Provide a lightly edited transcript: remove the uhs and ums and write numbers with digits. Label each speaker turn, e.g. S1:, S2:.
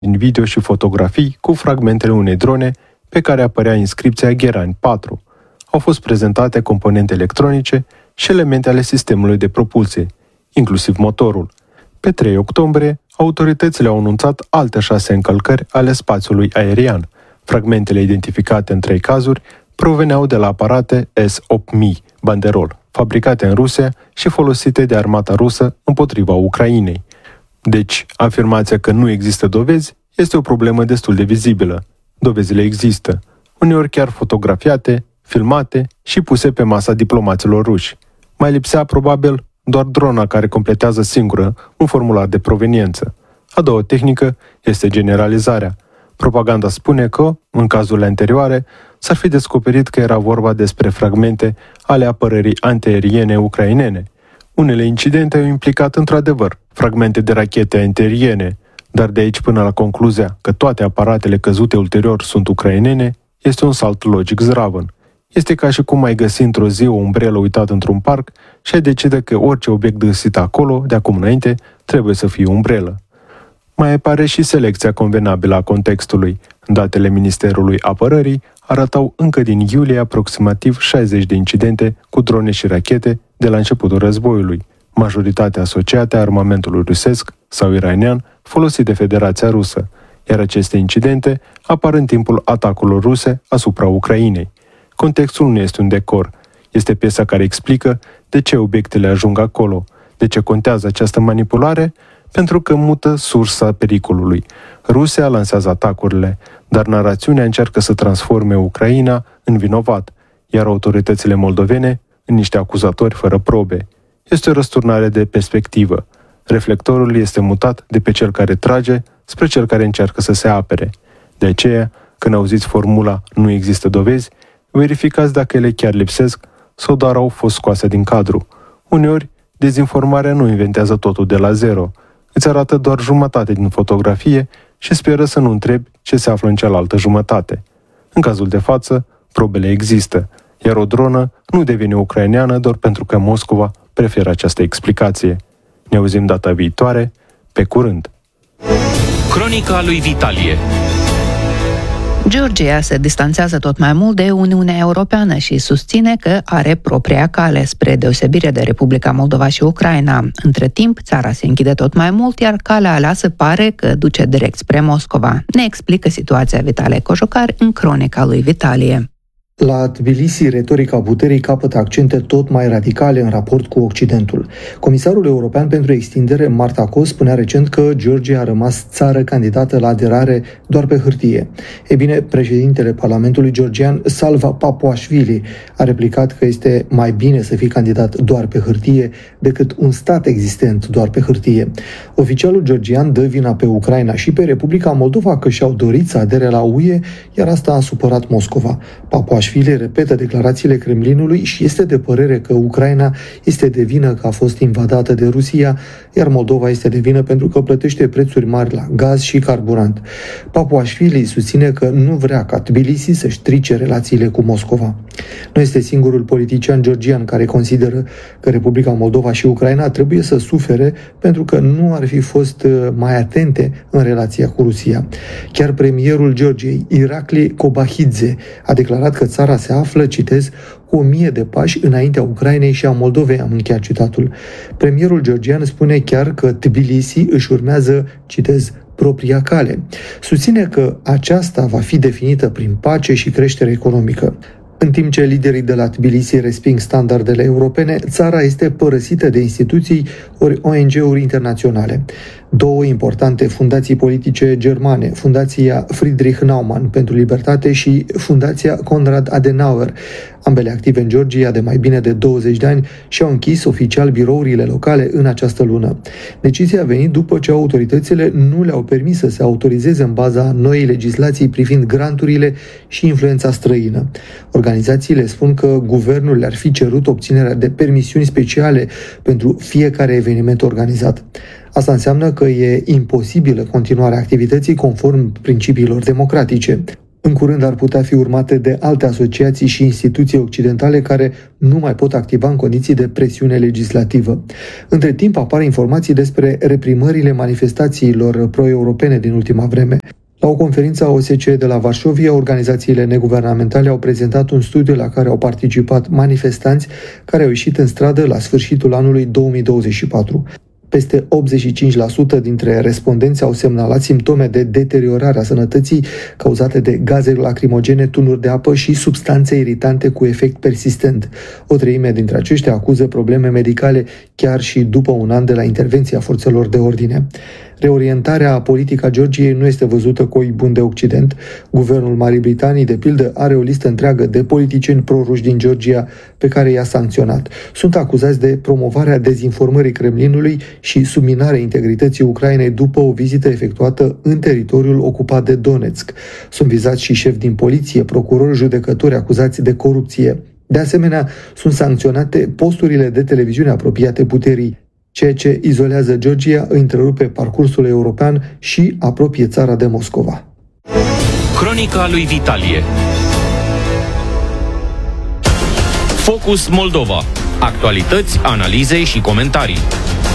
S1: din video și fotografii cu fragmentele unei drone pe care apărea inscripția Gherani 4. Au fost prezentate componente electronice și elemente ale sistemului de propulsie, inclusiv motorul. Pe 3 octombrie, autoritățile au anunțat alte 6 încălcări ale spațiului aerian. Fragmentele identificate în 3 cazuri proveneau de la aparate S-8000 Banderol, fabricate în Rusia și folosite de armata rusă împotriva Ucrainei. Deci, afirmația că nu există dovezi este o problemă destul de vizibilă. Dovezile există, uneori chiar fotografiate, filmate și puse pe masa diplomaților ruși. Mai lipsea probabil doar drona care completează singură un formular de proveniență. A doua tehnică este generalizarea. Propaganda spune că, în cazurile anterioare, s-ar fi descoperit că era vorba despre fragmente ale apărării antiaeriene ucrainene. Unele incidente au implicat într-adevăr fragmente de rachete antiaeriene, dar de aici până la concluzia că toate aparatele căzute ulterior sunt ucrainene, este un salt logic zdravăn. Este ca și cum ai găsi într-o zi o umbrelă uitată într-un parc și ai decide că orice obiect găsit acolo, de acum înainte, trebuie să fie umbrelă. Mai apare și selecția convenabilă a contextului. Datele Ministerului Apărării arătau încă din iulie aproximativ 60 de incidente cu drone și rachete de la începutul războiului, majoritatea asociate armamentului rusesc sau iranian folosit de Federația Rusă, iar aceste incidente apar în timpul atacurilor ruse asupra Ucrainei. Contextul nu este un decor, este piesa care explică de ce obiectele ajung acolo. De ce contează această manipulare? Pentru că mută sursa pericolului. Rusia lansează atacurile, dar narațiunea încearcă să transforme Ucraina în vinovat, iar autoritățile moldovene în niște acuzatori fără probe. Este o răsturnare de perspectivă. Reflectorul este mutat de pe cel care trage spre cel care încearcă să se apere. De aceea, când auziți formula "nu există dovezi", verificați dacă ele chiar lipsesc sau doar au fost scoase din cadru. Uneori, dezinformarea nu inventează totul de la zero. Îți arată doar jumătate din fotografie și speră să nu întrebi ce se află în cealaltă jumătate. În cazul de față, probele există, iar o dronă nu devine ucraineană doar pentru că Moscova preferă această explicație. Ne auzim data viitoare, pe curând!
S2: Cronica lui Vitalie.
S3: Georgia se distanțează tot mai mult de Uniunea Europeană și susține că are propria cale, spre deosebire de Republica Moldova și Ucraina. Între timp, țara se închide tot mai mult, iar calea aleasă pare că duce direct spre Moscova. Ne explică situația Vitalie Cojocar în cronica lui Vitalie.
S4: La Tbilisi, retorica puterii capătă accente tot mai radicale în raport cu Occidentul. Comisarul european pentru extindere, Marta Kos, spunea recent că Georgia a rămas țară candidată la aderare doar pe hârtie. Ei bine, președintele Parlamentului georgian, Salva Papuashvili, a replicat că este mai bine să fii candidat doar pe hârtie decât un stat existent doar pe hârtie. Oficialul georgian dă vina pe Ucraina și pe Republica Moldova că și-au dorit să adere la UE, iar asta a supărat Moscova. Papuashvili repetă declarațiile Kremlinului și este de părere că Ucraina este de vină că a fost invadată de Rusia, iar Moldova este de vină pentru că plătește prețuri mari la gaz și carburant. Papuashvili susține că nu vrea ca Tbilisi să-și strice relațiile cu Moscova. Nu este singurul politician georgian care consideră că Republica Moldova și Ucraina trebuie să sufere pentru că nu ar fi fost mai atente în relația cu Rusia. Chiar premierul Georgiei, Irakli Kobahidze, a declarat că țara se află, citez, cu 1000 de pași înaintea Ucrainei și a Moldovei, am încheiat citatul. Premierul georgian spune chiar că Tbilisi își urmează, citez, propria cale. Susține că aceasta va fi definită prin pace și creștere economică. În timp ce liderii de la Tbilisi resping standardele europene, țara este părăsită de instituții ori ONG-uri internaționale. Două importante fundații politice germane, Fundația Friedrich Naumann pentru Libertate și Fundația Konrad Adenauer, ambele active în Georgia de mai bine de 20 de ani, și-au închis oficial birourile locale în această lună. Decizia a venit după ce autoritățile nu le-au permis să se autorizeze în baza noii legislații privind granturile și influența străină. Organizațiile spun că guvernul le-ar fi cerut obținerea de permisiuni speciale pentru fiecare eveniment organizat. Asta înseamnă că e imposibilă continuarea activității conform principiilor democratice. În curând ar putea fi urmate de alte asociații și instituții occidentale care nu mai pot activa în condiții de presiune legislativă. Între timp apar informații despre reprimările manifestațiilor pro-europene din ultima vreme. La o conferință a OSCE de la Varșovia, organizațiile neguvernamentale au prezentat un studiu la care au participat manifestanți care au ieșit în stradă la sfârșitul anului 2024. Peste 85% dintre respondenți au semnalat simptome de deteriorare a sănătății cauzate de gaze lacrimogene, tunuri de apă și substanțe iritante cu efect persistent. O treime dintre aceștia acuză probleme medicale chiar și după un an de la intervenția forțelor de ordine. Reorientarea politică a Georgiei nu este văzută cu ochi buni de Occident. Guvernul Marii Britanii, de pildă, are o listă întreagă de politicieni proruși din Georgia pe care i-a sancționat. Sunt acuzați de promovarea dezinformării Kremlinului și subminarea integrității Ucrainei după o vizită efectuată în teritoriul ocupat de Donetsk. Sunt vizați și șefi din poliție, procurori, judecători acuzați de corupție. De asemenea, sunt sancționate posturile de televiziune apropiate puterii. Ceea ce izolează Georgia, îi întrerupe parcursul european și apropie țara de Moscova.
S2: Cronica lui Vitalie. Focus Moldova. Actualități, analize și comentarii.